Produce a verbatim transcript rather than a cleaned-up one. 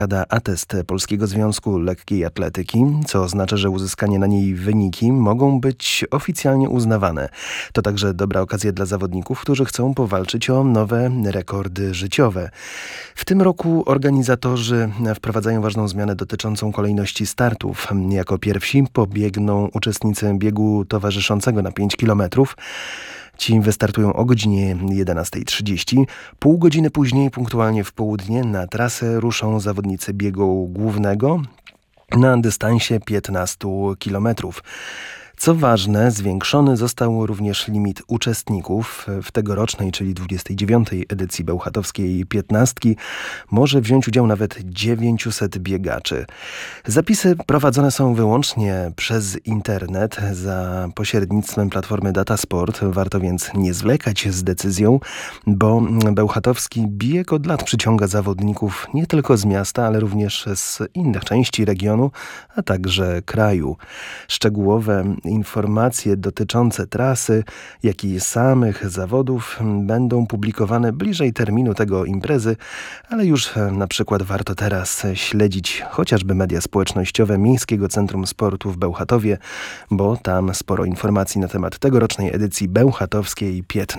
posiada atest Polskiego Związku Lekkiej Atletyki, co oznacza, że uzyskanie na niej wyniki mogą być oficjalnie uznawane. To także dobra okazja dla zawodników, którzy chcą powalczyć o nowe rekordy życiowe. W tym roku organizatorzy wprowadzają ważną zmianę dotyczącą kolejności startów. Jako pierwsi pobiegną uczestnicy biegu towarzyszącego na pięć kilometrów. Ci wystartują o godzinie jedenasta trzydzieści. Pół godziny później, punktualnie w południe, na trasę ruszą zawodnicy biegu głównego na dystansie piętnaście kilometrów. Co ważne, zwiększony został również limit uczestników. W tegorocznej, czyli dwudziestej dziewiątej edycji bełchatowskiej piętnastki może wziąć udział nawet dziewięciuset biegaczy. Zapisy prowadzone są wyłącznie przez internet za pośrednictwem platformy Datasport. Warto więc nie zwlekać z decyzją, bo bełchatowski bieg od lat przyciąga zawodników nie tylko z miasta, ale również z innych części regionu, a także kraju. Szczegółowe informacje dotyczące trasy, jak i samych zawodów będą publikowane bliżej terminu tego imprezy, ale już na przykład warto teraz śledzić chociażby media społecznościowe Miejskiego Centrum Sportu w Bełchatowie, bo tam sporo informacji na temat tegorocznej edycji bełchatowskiej piętnastki.